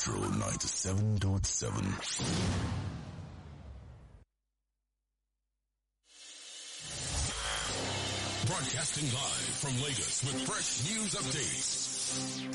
Metro 97.7. Broadcasting live from Lagos with fresh news updates.